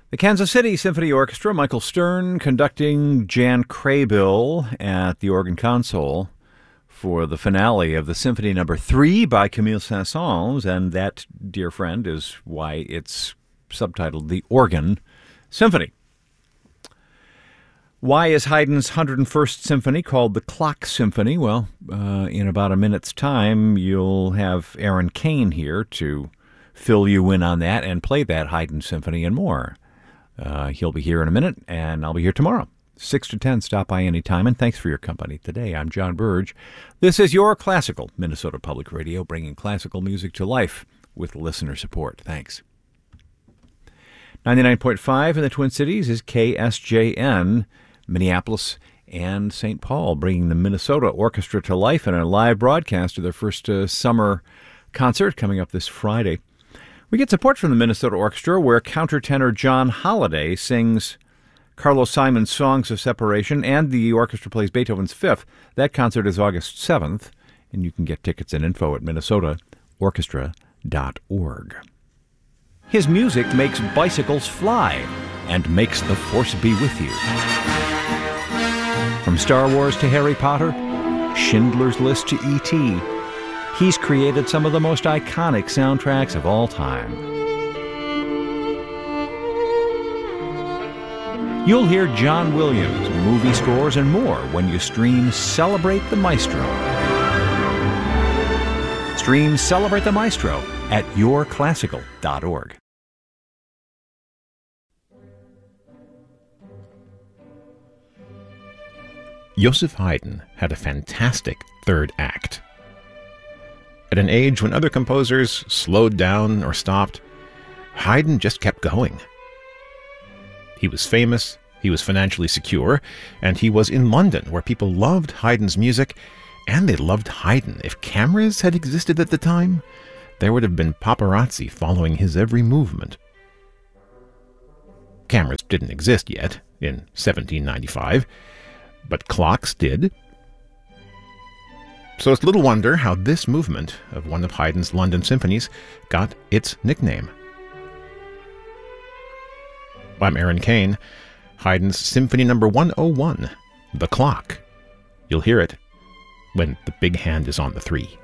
The Kansas City Symphony Orchestra, Michael Stern conducting Jan Craybill at the organ console for the finale of the Symphony No. 3 by Camille Saint-Saëns, and that, dear friend, is why it's subtitled The Organ Symphony. Why is Haydn's 101st Symphony called the Clock Symphony? Well, in about a minute's time, you'll have Aaron Kane here to fill you in on that and play that Haydn Symphony and more. He'll be here in a minute, and I'll be here tomorrow, 6 to 10. Stop by anytime, and thanks for your company today. I'm John Burge. This is your classical Minnesota Public Radio, bringing classical music to life with listener support. Thanks. 99.5 in the Twin Cities is KSJN, Minneapolis and St. Paul, bringing the Minnesota Orchestra to life in a live broadcast of their first summer concert coming up this Friday. We get support from the Minnesota Orchestra, where countertenor John Holliday sings Carlos Simon's Songs of Separation, and the orchestra plays Beethoven's Fifth. That concert is August 7th, and you can get tickets and info at minnesotaorchestra.org. His music makes bicycles fly and makes the Force be with you. From Star Wars to Harry Potter, Schindler's List to E.T., he's created some of the most iconic soundtracks of all time. You'll hear John Williams, movie scores, and more when you stream Celebrate the Maestro. Stream Celebrate the Maestro at yourclassical.org. Joseph Haydn had a fantastic third act. At an age when other composers slowed down or stopped, Haydn just kept going. He was famous, he was financially secure, and he was in London, where people loved Haydn's music, and they loved Haydn. If cameras had existed at the time, there would have been paparazzi following his every movement. Cameras didn't exist yet, in 1795, but clocks did. So it's little wonder how this movement of one of Haydn's London symphonies got its nickname. I'm Aaron Kane. Haydn's Symphony No. 101, The Clock. You'll hear it when the big hand is on the 3.